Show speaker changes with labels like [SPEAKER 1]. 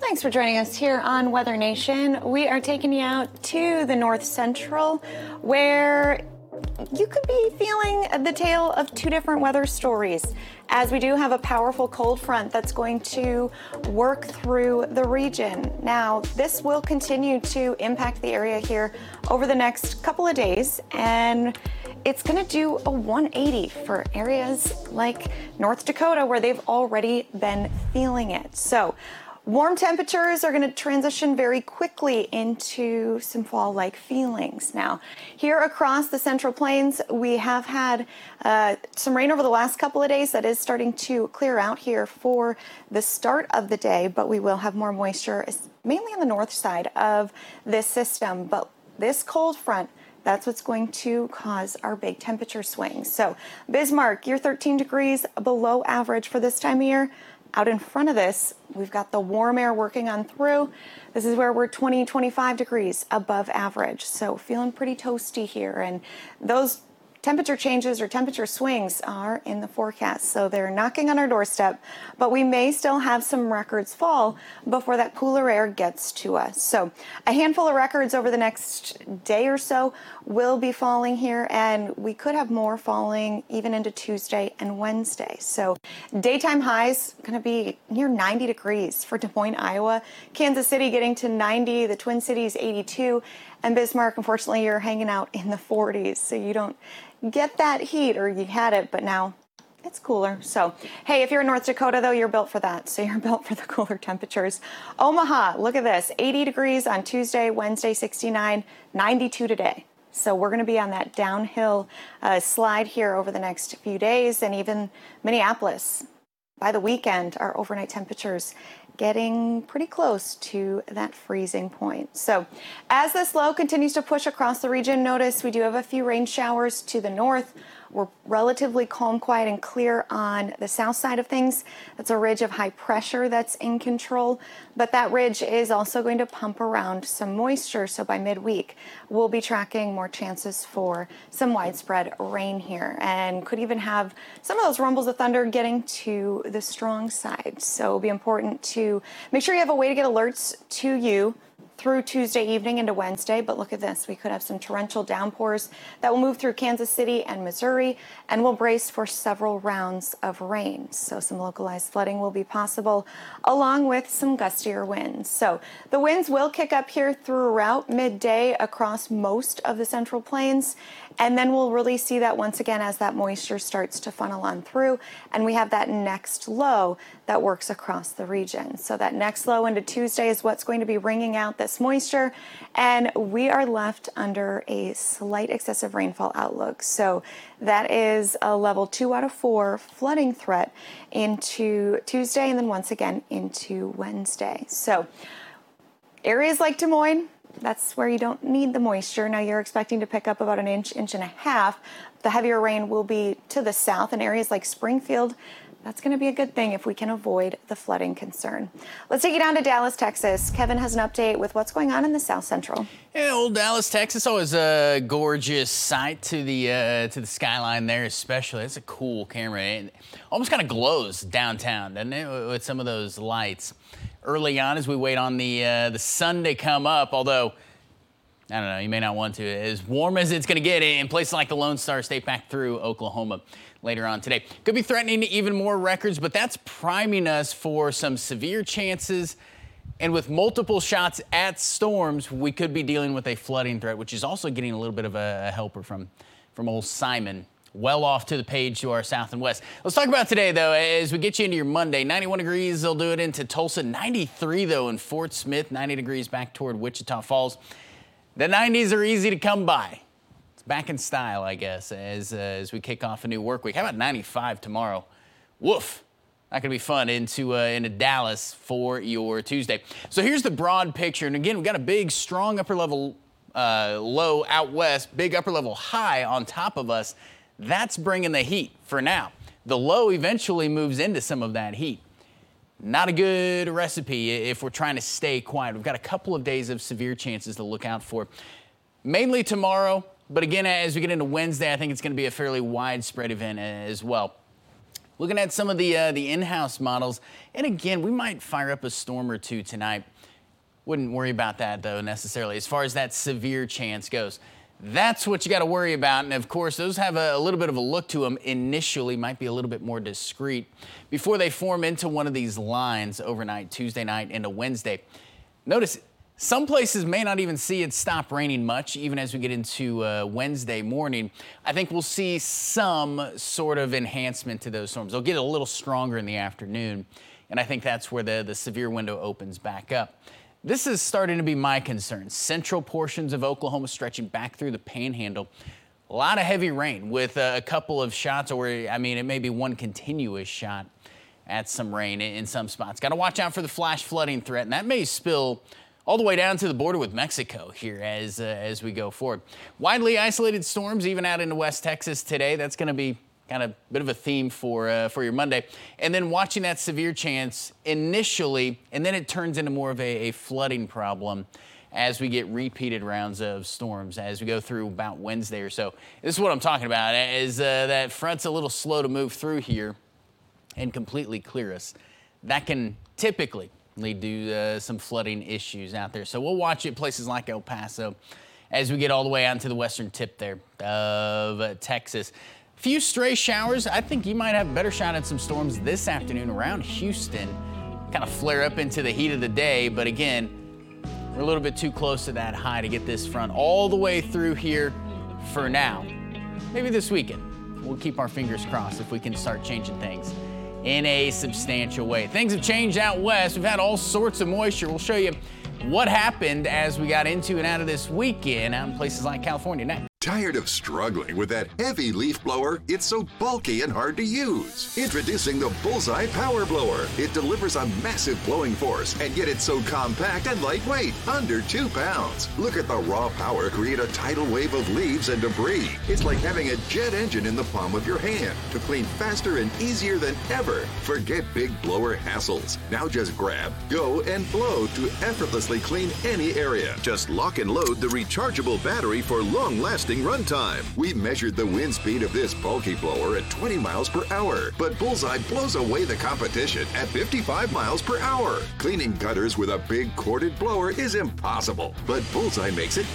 [SPEAKER 1] Thanks for joining us here on Weather Nation. We are taking you out to the North Central, where you could be feeling the tale of two different weather stories, as we do have a powerful cold front that's going to work through the region. Now, this will continue to impact the area here over the next couple of days, and it's going to do a 180 for areas like North Dakota, where they've already been feeling it. So warm temperatures are going to transition very quickly into some fall-like feelings. Now, here across the Central Plains, we have had some rain over the last couple of days that is starting to clear out here for the start of the day, but we will have more moisture, mainly on the north side of this system. But this cold front, that's what's going to cause our big temperature swings. So Bismarck, you're 13 degrees below average for this time of year. Out in front of this, we've got the warm air working on through. This is where we're 20, 25 degrees above average. So feeling pretty toasty here. And those temperature changes or temperature swings are in the forecast. So they're knocking on our doorstep, but we may still have some records fall before that cooler air gets to us. So a handful of records over the next day or so will be falling here, and we could have more falling even into Tuesday and Wednesday. So daytime highs going to be near 90 degrees for Des Moines, Iowa. Kansas City getting to 90, the Twin Cities 82, and Bismarck, unfortunately, you're hanging out in the 40s. So you don't get that heat, or you had it, but now it's cooler. So, hey, if you're in North Dakota, though, you're built for that. So you're built for the cooler temperatures. Omaha, look at this, 80 degrees on Tuesday, Wednesday, 69, 92 today. So we're going to be on that downhill slide here over the next few days. And even Minneapolis, by the weekend, our overnight temperatures getting pretty close to that freezing point. So as this low continues to push across the region, notice we do have a few rain showers to the north. We're relatively calm, quiet, and clear on the south side of things. That's a ridge of high pressure that's in control, but that ridge is also going to pump around some moisture. So by midweek, we'll be tracking more chances for some widespread rain here, and could even have some of those rumbles of thunder getting to the strong side. So it'll be important to make sure you have a way to get alerts to you through Tuesday evening into Wednesday. But look at this, we could have some torrential downpours that will move through Kansas City and Missouri, and we'll brace for several rounds of rain. So some localized flooding will be possible, along with some gustier winds. So the winds will kick up here throughout midday across most of the Central Plains, and then we'll really see that once again as that moisture starts to funnel on through, and we have that next low that works across the region. So that next low into Tuesday is what's going to be bringing out this moisture, and we are left under a slight excessive rainfall outlook. So that is a level 2 out of 4 flooding threat into Tuesday, and then once again into Wednesday. So areas like Des Moines, that's where you don't need the moisture. Now you're expecting to pick up about an inch, inch and a half. The heavier rain will be to the south in areas like Springfield. That's going to be a good thing if we can avoid the flooding concern. Let's take you down to Dallas, Texas. Kevin has an update with what's going on in the South Central.
[SPEAKER 2] Yeah, old Dallas, Texas, always a gorgeous sight to the skyline there, especially. It's a cool camera. It almost kind of glows downtown, doesn't it, with some of those lights. Early on, as we wait on the sun to come up, although I don't know, you may not want to. As warm as it's going to get in places like the Lone Star State back through Oklahoma later on today. Could be threatening even more records, but that's priming us for some severe chances. And with multiple shots at storms, we could be dealing with a flooding threat, which is also getting a little bit of a helper from old Simon. Well off to the page to our south and west. Let's talk about today, though, as we get you into your Monday. 91 degrees, they'll do it into Tulsa. 93, though, in Fort Smith. 90 degrees back toward Wichita Falls. The 90s are easy to come by. It's back in style, I guess, as we kick off a new work week. How about 95 tomorrow? Woof. Not going to be fun into Dallas for your Tuesday. So here's the broad picture. And again, we've got a big, strong upper level low out west, big upper level high on top of us. That's bringing the heat for now. The low eventually moves into some of that heat. Not a good recipe if we're trying to stay quiet. We've got a couple of days of severe chances to look out for. Mainly tomorrow, but again, as we get into Wednesday, I think it's going to be a fairly widespread event as well. Looking at some of the in-house models, and again, we might fire up a storm or two tonight. Wouldn't worry about that, though, necessarily. As far as that severe chance goes, that's what you got to worry about. And, of course, those have a little bit of a look to them initially, might be a little bit more discreet before they form into one of these lines overnight, Tuesday night into Wednesday. Notice some places may not even see it stop raining much, even as we get into Wednesday morning. I think we'll see some sort of enhancement to those storms. They'll get a little stronger in the afternoon, and I think that's where the severe window opens back up. This is starting to be my concern. Central portions of Oklahoma stretching back through the Panhandle. A lot of heavy rain with a couple of shots, or I mean, it may be one continuous shot at some rain in some spots. Got to watch out for the flash flooding threat, and that may spill all the way down to the border with Mexico here as we go forward. Widely isolated storms even out into West Texas today. That's going to be kind of a bit of a theme for your Monday. And then watching that severe chance initially, and then it turns into more of a flooding problem as we get repeated rounds of storms as we go through about Wednesday or so. This is what I'm talking about, is that front's a little slow to move through here and completely clear us. That can typically lead to some flooding issues out there. So we'll watch it places like El Paso as we get all the way out to the western tip there of Texas. Few stray showers. I think you might have a better shot at some storms this afternoon around Houston. Kind of flare up into the heat of the day, but again, we're a little bit too close to that high to get this front all the way through here for now. Maybe this weekend. We'll keep our fingers crossed if we can start changing things in a substantial way. Things have changed out west. We've had all sorts of moisture. We'll show you what happened as we got into and out of this weekend out in places like California next.
[SPEAKER 3] Tired of struggling with that heavy leaf blower? It's so bulky and hard to use. Introducing the Bullseye Power Blower. It delivers a massive blowing force, and yet it's so compact and lightweight, under 2 pounds. Look at the raw power create a tidal wave of leaves and debris. It's like having a jet engine in the palm of your hand to clean faster and easier than ever. Forget big blower hassles. Now just grab, go, and blow to effortlessly clean any area. Just lock and load the rechargeable battery for long-lasting runtime. We measured the wind speed of this bulky blower at 20 miles per hour, but Bullseye blows away the competition at 55 miles per hour. Cleaning gutters with a big corded blower is impossible, but Bullseye makes it